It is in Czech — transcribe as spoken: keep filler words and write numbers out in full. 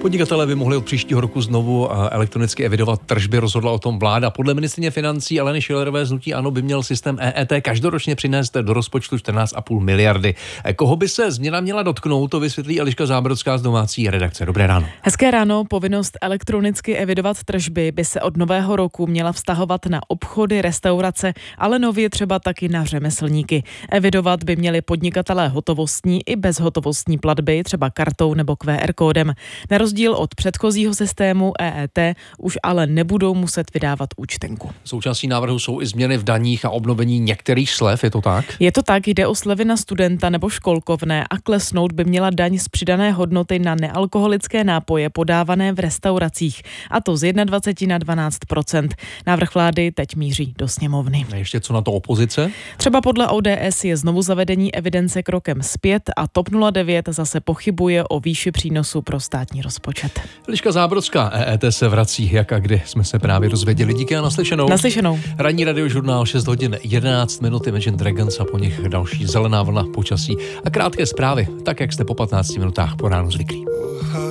Podnikatelé by mohli od příštího roku znovu elektronicky evidovat tržby, rozhodla o tom vláda. Podle ministryně financí Aleny Schillerové z hnutí ANO by měl systém E E T každoročně přinést do rozpočtu čtrnáct a půl miliardy. Koho by se změna měla dotknout, to vysvětlí Eliška Zábrodská z domácí redakce. Dobré ráno. Hezké ráno. Povinnost elektronicky evidovat tržby by se od nového roku měla vztahovat na obchody, restaurace, ale nově třeba taky na řemeslníky. Evidovat by měli podnikatelé hotovostní i bezhotovostní platby, třeba kartou nebo Q R kódem. Na rozdíl od předchozího systému E E T už ale nebudou muset vydávat účtenku. Součástí návrhu jsou i změny v daních a obnovení některých slev, je to tak? Je to tak, jde o slevy na studenta nebo školkovné a klesnout by měla daň z přidané hodnoty na nealkoholické nápoje podávané v restauracích, a to z dvacet jedna na dvanáct procent. Návrh vlády teď míří do sněmovny. A ještě co na to opozice? Třeba podle O D S je znovu zavedení evidence krokem zpět a TOP nula devět zase pochybuje o výši přínosu pro státní rozpočet. Eliška Zábrodská, E E T se vrací, jak a kdy jsme se právě dozvěděli. Díky a naslyšenou. Naslyšenou. Ranní radiožurnál šest hodin jedenáct minut, Imagine Dragons a po nich další zelená vlna počasí a krátké zprávy, tak jak jste po patnácti minutách po ránu zvyklí.